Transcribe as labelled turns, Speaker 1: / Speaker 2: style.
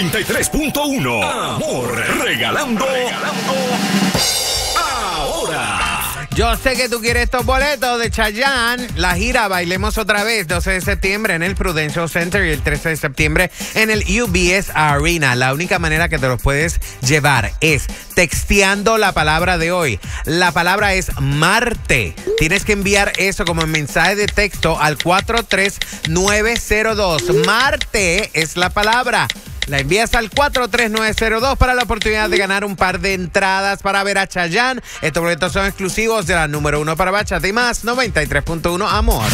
Speaker 1: 93.1. Amor, regalando ahora.
Speaker 2: Yo sé que tú quieres estos boletos de Chayanne. La gira Bailemos Otra Vez, 12 de septiembre en el Prudential Center y el 13 de septiembre en el UBS Arena. La única manera que te los puedes llevar es texteando la palabra de hoy. La palabra es Marte. Tienes que enviar eso como mensaje de texto al 43902. Marte es la palabra. La envías al 43902 para la oportunidad de ganar un par de entradas para ver a Chayanne. Estos boletos son exclusivos de la número 1 para Bachata y Más, 93.1 Amor.